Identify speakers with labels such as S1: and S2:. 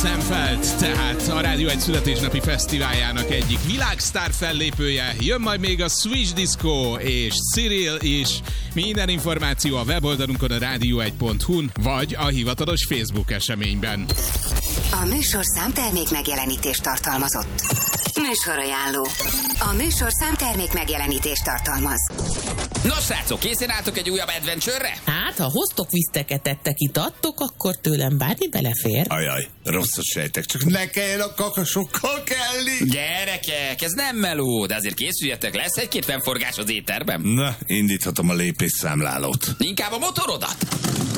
S1: Rosenfeld, tehát a Rádió egy születésnapi fesztiváljának egyik világsztár fellépője. Jön majd még a Swiss Disco és Cyril is. Minden információ a weboldalunkon, a radio1.hu-n, vagy a hivatalos Facebook eseményben.
S2: A műsorszám termék megjelenítést tartalmazott. Műsorajánló. A műsorszám termék megjelenítést tartalmaz.
S3: Nos, srácok, készen álltok egy újabb adventure-re?
S4: Hát, ha hoztok viszteketettek, itattok, akkor tőlem bármi belefér.
S5: Ajaj, rosszat sejtek, csak ne kelljen a kakasokkal kelni.
S3: Gyerekek, ez nem meló, de azért készüljetek, lesz egy-két fennforgás az éterben.
S5: Na, indíthatom a lépésszámlálót.
S3: Inkább a motorodat.